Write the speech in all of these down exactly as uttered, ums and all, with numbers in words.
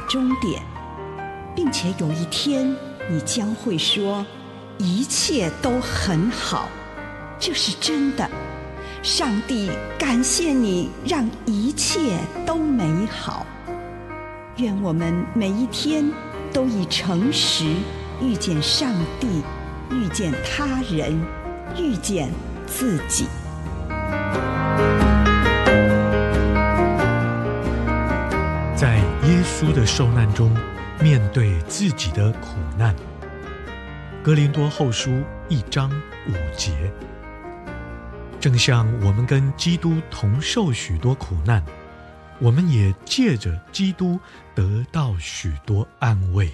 终点，并且有一天你将会说一切都很好，这是真的。上帝感谢你让一切都美好。愿我们每一天都以诚实遇见上帝，遇见他人，遇见自己。 在耶稣的受难中面对自己的苦难。哥林多后书一章五节，正像我们跟基督同受许多苦难，我们也借着基督得到许多安慰。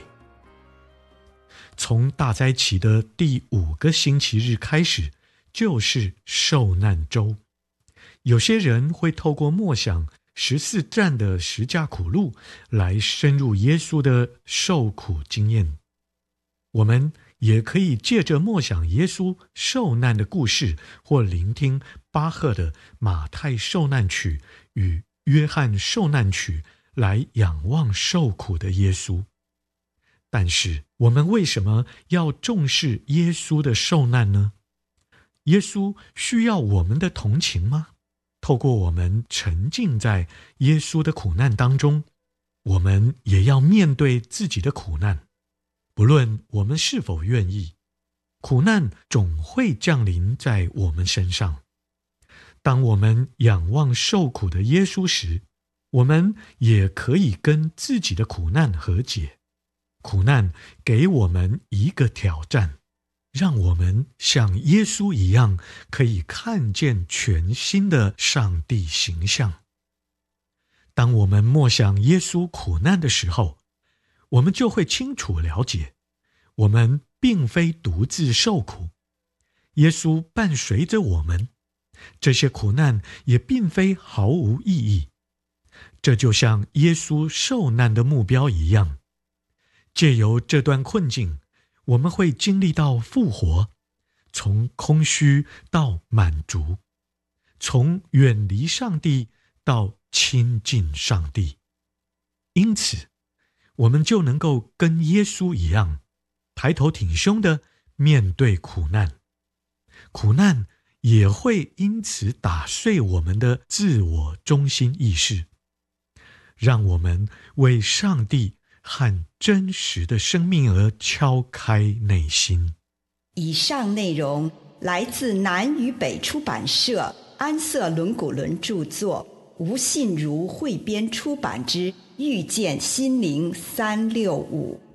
从大灾期的第五个星期日开始，就是受难周。有些人会透过默想十四站的十架苦路来深入耶稣的受苦经验。我们也可以借着默想耶稣受难的故事，或聆听巴赫的马太受难曲与约翰受难曲，来仰望受苦的耶稣。但是我们为什么要重视耶稣的受难呢？耶稣需要我们的同情吗？透过我们沉浸在耶稣的苦难当中，我们也要面对自己的苦难。不论我们是否愿意，苦难总会降临在我们身上。当我们仰望受苦的耶稣时，我们也可以跟自己的苦难和解。苦难给我们一个挑战，让我们像耶稣一样，可以看见全新的上帝形象。当我们默想耶稣苦难的时候，我们就会清楚了解，我们并非独自受苦，耶稣伴随着我们，这些苦难也并非毫无意义。这就像耶稣受难的目标一样，借由这段困境，我们会经历到复活，从空虚到满足，从远离上帝到亲近上帝。因此，我们就能够跟耶稣一样，抬头挺胸地面对苦难。苦难也会因此打碎我们的自我中心意识，让我们为上帝和真实的生命而敲开内心。 以上内容来自南与北出版社安瑟伦古伦著作，吴信如汇编出版之《遇见心灵三六五》。